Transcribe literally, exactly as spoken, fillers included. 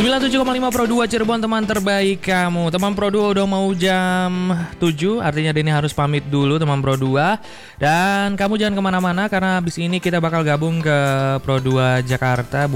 sembilan puluh tujuh koma lima Pro dua Cirebon, teman terbaik kamu. Teman Pro dua udah mau jam tujuh, artinya Denny harus pamit dulu teman Pro dua. Dan kamu jangan kemana-mana karena abis ini kita bakal gabung ke Pro dua Jakarta